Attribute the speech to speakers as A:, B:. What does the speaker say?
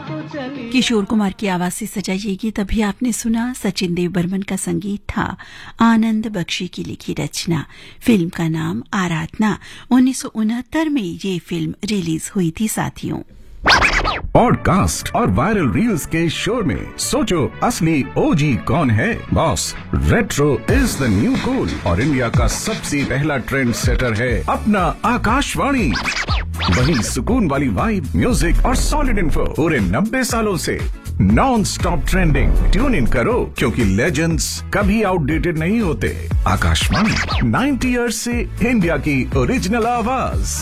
A: किशोर कुमार की आवाज से सजा ये गीत अभी आपने सुना। सचिन देव बर्मन का संगीत था। आनंद बख्शी की लिखी रचना। फिल्म का नाम आराधना। 1969 में ये फिल्म रिलीज हुई थी साथियों।
B: पॉडकास्ट और वायरल रील्स के शोर में सोचो असली ओजी कौन है। Boss, retro is the new cool और इंडिया का सबसे पहला ट्रेंड सेटर है अपना आकाशवाणी। वही सुकून वाली वाइब, म्यूजिक और सॉलिड इन्फो पूरे 90 सालों से non stop trending. Tune in करो क्योंकि लेजेंड्स कभी आउटडेटेड नहीं होते। आकाशवाणी 90 इयर्स से इंडिया की ओरिजिनल आवाज।